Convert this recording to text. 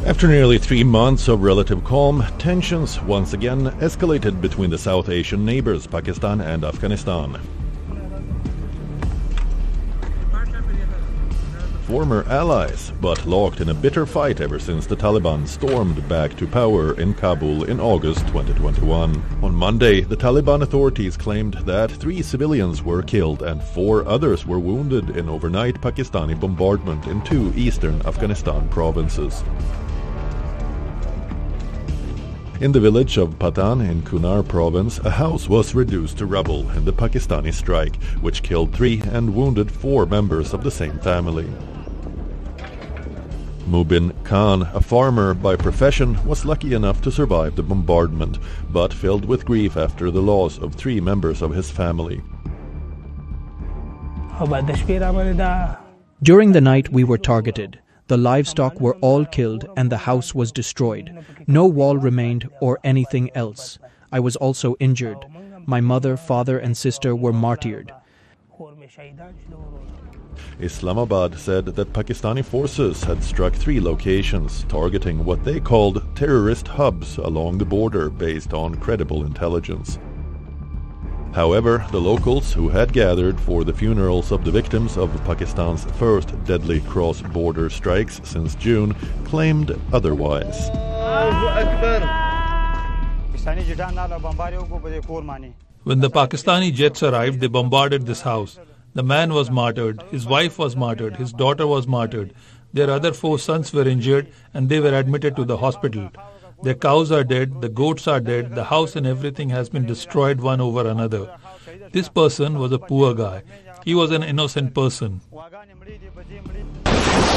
After nearly 3 months of relative calm, tensions once again escalated between the South Asian neighbors Pakistan and Afghanistan. Former allies, but locked in a bitter fight ever since the Taliban stormed back to power in Kabul in August 2021. On Monday, the Taliban authorities claimed that 3 civilians were killed and 4 others were wounded in overnight Pakistani bombardment in 2 eastern Afghanistan provinces. In the village of Patan in Kunar province, a house was reduced to rubble in the Pakistani strike, which killed 3 and wounded 4 members of the same family. Mubin Khan, a farmer by profession, was lucky enough to survive the bombardment, but filled with grief after the loss of 3 members of his family. During the night we were targeted. The livestock were all killed and the house was destroyed. No wall remained or anything else. I was also injured. My mother, father and sister were martyred. Islamabad said that Pakistani forces had struck 3 locations, targeting what they called terrorist hubs along the border based on credible intelligence. However, the locals who had gathered for the funerals of the victims of Pakistan's first deadly cross-border strikes since June claimed otherwise. When the Pakistani jets arrived, they bombarded this house. The man was martyred, his wife was martyred, his daughter was martyred. Their other 4 sons were injured and they were admitted to the hospital. Their cows are dead, the goats are dead, the house and everything has been destroyed one over another. This person was a poor guy. He was an innocent person.